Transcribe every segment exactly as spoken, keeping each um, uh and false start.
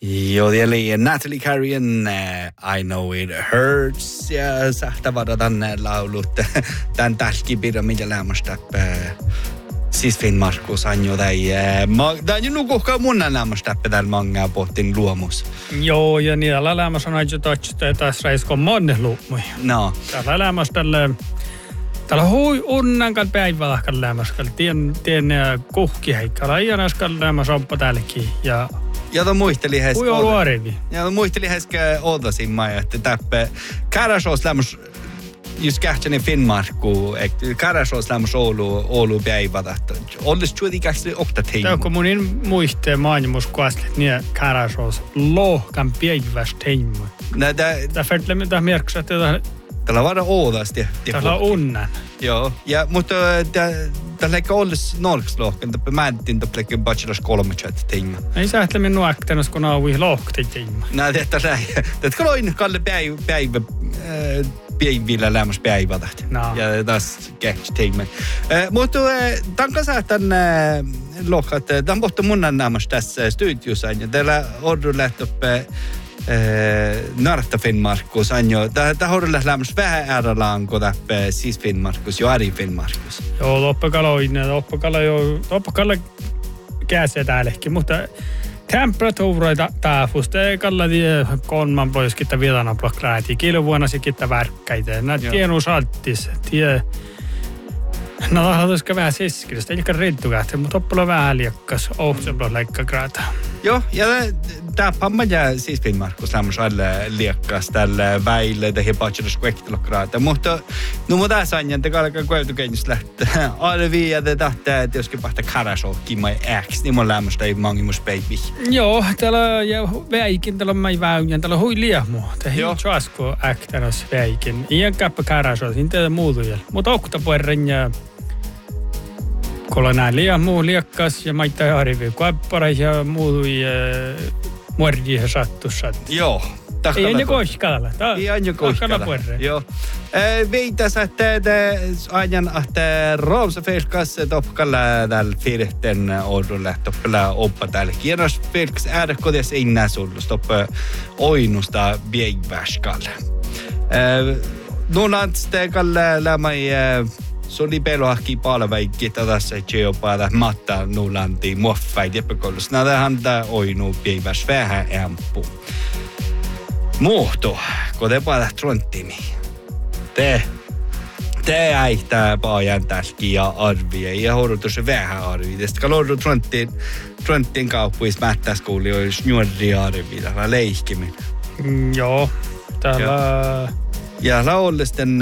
Joo, eli Natalie Carrion, uh, I Know It Hurts, ja sähtävada tänne laulut tämän tälkipirra, mitä lämmästä siis Finn Markus Anjo tai tämä on nukuhkaa mun lämmästä täällä mangaa pohtin luomus. Joo, ja niillä lämmässä on aina toista, että tässä reiskon monne luumui. No. Täällä lämmässä tällä Täällä hui unnankaan päivälahkan lämmässä, tien, tien kuhkiheikkala, iänäskään lämmässä oppa täälläkin, ja Ja to muisteli hes. Kui ollut arvi. Ja to muisteli hes odotasin mä, että täppä Kärasås lämmäs just kähtsäni Finnmarkku, että Kärasås lämmäs Oulu, Oulu päivälä. Ollis juuri kähtsäni okta teima. Tämä kun mun in muistee maailmus kuaslet, niin Kärasås lohkan päivästä teima. Tämä färtle mitä merksaa, että tällä on vaan oodasti. Tällä on unnan. Joo, ja, mutta tällä ei olisi norkslohkan, että mä entin topplekin bachelors kolme chat teima. Ei sä ähtle minun äktännäs, kun auvi lohti teima. No, että näin. Tätä loin kalle päivä, päivä, päivillä lämmäs päivältä. No. Ja taas kähtsi teima. Mutta tämän kanssa tämän lohkat, tämän pohtu munnan lämmäs tässä studiossa, ja täällä on lähtöpä Narta Finnmarkus Anjo. Tämä on lämmäs vähän äärälaan, kun täppä siis Finnmarkus jo Ari Finnmarkus. Joo, loppakaloin, loppakalo jo, loppakalo käsee täälläkin, mutta temperatuuroita taafusta ei kalladi kolman pois kitta vietana blokkraati, kilovuonna se kitta värkkäitä. Nää tienu salttis, tie. No tahdotuska vähän seskiristä, eikä rintukähti, mutta oppuilla vähän liekkas, ohsenplos leikkakraata. Joo, ja tämä pamma ja siis Finnmarkus lämmäs alle liekkas tällä väille, tehdä bachelors kuektilokraata. Mutta no mutta tässä on, että kalkaa koetukennus lähtee arviin, ja te tahtaa, että joskin pahta Kärasåkin mai äks, niin mun lämmästä ei mangimus baby. Joo, täällä ja väikin, täällä on mai väyjän, täällä on hui liehmu. Tämä ei tjasko äktänos väikin. Iän käppä Kärasås, niin tehdä muutuja. Mutta oktapuerren ja kolonaan liehmu, liekkas ja maittaa arvi. Kuappara ja muutui muordi ja sattussat. Joo. Ei aina koiskalla. Ei aina koiskalla. Joo. Viitas, että ajan, että Roomsa Felkas toppakalla täällä firten odulle toppala oppa täällä. Kierros Felkas ääräkodes ei näe sullus toppa oinusta biegväskalla. Nulantstekalla lämmäi se oli peloahki palveikki tässä jopa matta nulanti muoffai teppakollus. Nähdään tämä oinu päiväs vähän ämppu. Muhto, kun te päätät trontimi. Te, te äihtää paajan täski ja arvia ja hoidutus vähän arvi. Tästä kun on trontin, trontin kauppuissa mättäskuuli olisi nuori arvi, täällä leihkiminen. Mm, joo, täällä ja laullisten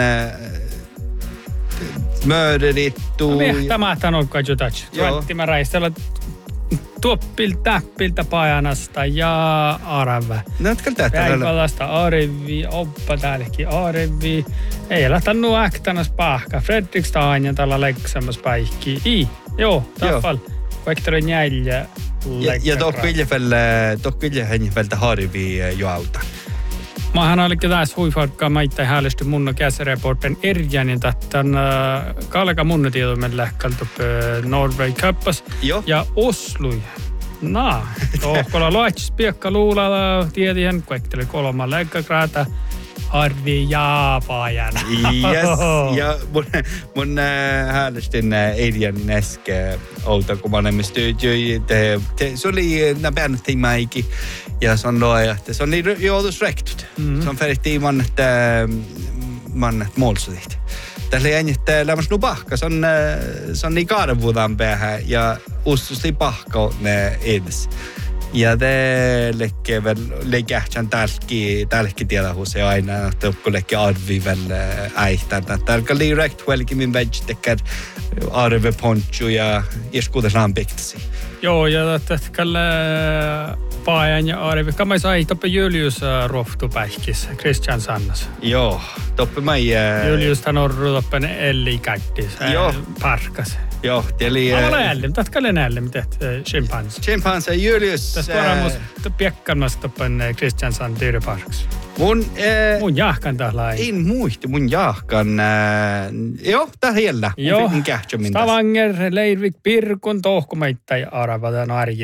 mööderittu. Tämä on kai jotain. Tuotti mä räistellä tuoppilta, täppiltä pajanasta ja arava. Näetkö tätä? Päivälasta arvi, oppa täälläkin arvi. Ei lähtenyt äktänas pahka. Fredrik Staanjan tällä leiksamassa paikki. I, joo, taffal. Kuektorin jäljä. Ja, ja tokkille hänjältä harvi jo auta. Mähän olikin tässä huifarkkaa maittain häälistä mun käsireporten erjänin tämän äh, kalka mun tietoimen lähkältä Norway Cuppas ja Oslui. Naa, tohkolla loitsis piekka luulalla tietihän, kuekteli kolman läkkäkraata. Harvi jaapaajan. Yes, ja mun, mun äh, häälestin äh, Eirianin äsken outa, kun mä olemme studioi. Se oli näpännyt tiimäikin ja se on loja, että se on niin joutusrektut. Mm-hmm. Se on färjittiin mannet, äh, mannet målsudit. Tässä ei että lämmäs nu pahka, se on, äh, se on niin kaaravuudan päähän ja ustusti pahka ne edes. Ja te lekkee väl lekähtsän tälki tälki tiedahus ja aina tokko lekke arvi väl äihtän. Tälkä direkt välki min veg tekkär arve ponchu ja iskuutas lampiktasi. Joo, ja tätkällä paajan ja arvi. Kamai sai toppe Julius rohtu päihkis, Christian Sannas. Joo, toppe mai Julius tan orru toppen elli kättis. Joo. Parkas. Joo, eli Avalla ällim, tätkälle nällim teet chimpans. Chimpanse Julius. Tässä paramus piekkanmas toppen Christian San Tyre Parks. Mun äh, mun jahkan tällä ei. En muisti mun jahkan. Äh, joo, tää hiellä. Joo. Stavanger, Leirvik, Pirkun, Tohkumaittai, Arava, no arjirittu.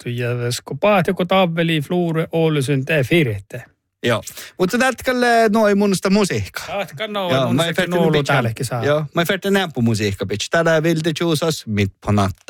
puhuttu. Ja kun pahti, kun taaveli, fluure, Ålesund, det är firte. Joo, mutta tätkälle noin munsta musiikkaa. Tätkä noin munsta noulu täällekin saa. Joo, mä färte näppu musiikka, bitch. Täällä vilti juusas mit på natten.